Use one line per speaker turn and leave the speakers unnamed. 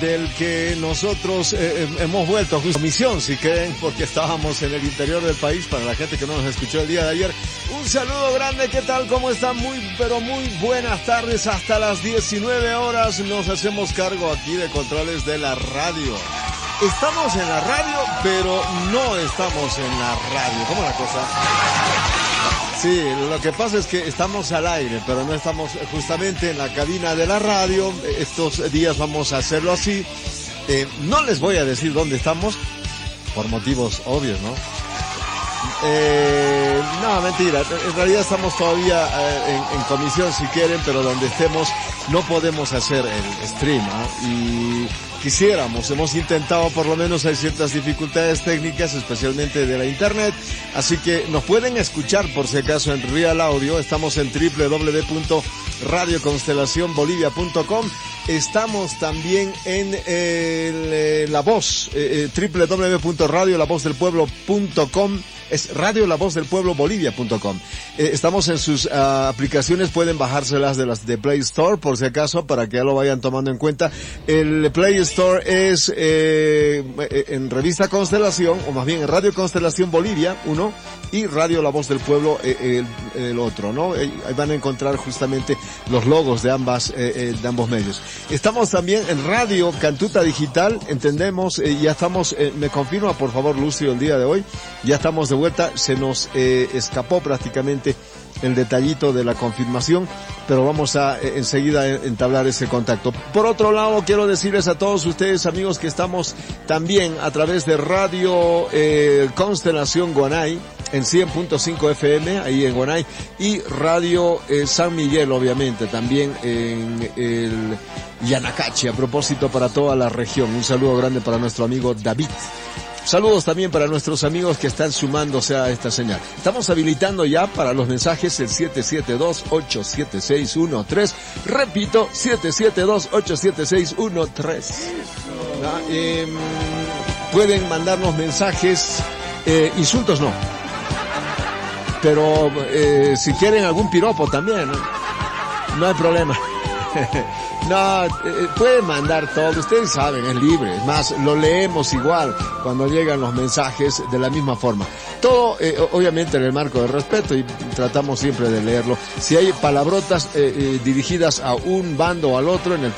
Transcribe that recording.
del que nosotros hemos vuelto a misión, si creen, porque estábamos en el interior del país, para la gente que no nos escuchó el día de ayer. Un saludo grande, ¿qué tal? ¿Cómo están? Pero muy buenas tardes, hasta las 19 horas nos hacemos cargo aquí de controles de la radio. Estamos en la radio, pero no estamos en la radio. ¿Cómo la cosa? Sí, lo que pasa es que estamos al aire, pero no estamos justamente en la cabina de la radio. Estos días vamos a hacerlo así. No les voy a decir dónde estamos, por motivos obvios, ¿no? No, mentira. En realidad estamos todavía en comisión, si quieren, pero donde estemos no podemos hacer el stream, ¿no? Y quisiéramos, hemos intentado, por lo menos hay ciertas dificultades técnicas, especialmente de la internet, así que nos pueden escuchar por si acaso en Real Audio. Estamos en www.radioconstelacionbolivia.com. Estamos también en La Voz, www.radiolavozdelpueblo.com. Es radiolavozdelpueblobolivia.com. Estamos en sus aplicaciones, pueden bajárselas de Play Store por si acaso, para que ya lo vayan tomando en cuenta. El Play Store es en Revista Constelación, o más bien en Radio Constelación Bolivia, uno, y Radio La Voz del Pueblo, el otro, ¿no? Ahí van a encontrar justamente los logos de ambos medios. Estamos también en Radio Cantuta Digital, entendemos, ya estamos, me confirma por favor Lucio el día de hoy, ya estamos de vuelta, se nos escapó prácticamente el detallito de la confirmación, pero vamos a enseguida entablar ese contacto. Por otro lado, quiero decirles a todos ustedes, amigos, que estamos también a través de Radio Constelación Guanay, en 100.5 FM, ahí en Guanay, y Radio San Miguel, obviamente, también en el Yanacachi, a propósito para toda la región. Un saludo grande para nuestro amigo David. Saludos también para nuestros amigos que están sumándose a esta señal. Estamos habilitando ya para los mensajes el 772-87613. Repito, 772-87613. Pueden mandarnos mensajes, insultos no. Pero si quieren algún piropo también, no hay problema. No, pueden mandar todo, ustedes saben, es libre, es más, lo leemos igual cuando llegan los mensajes de la misma forma. Todo, obviamente en el marco del respeto, y tratamos siempre de leerlo. Si hay palabrotas dirigidas a un bando o al otro, en el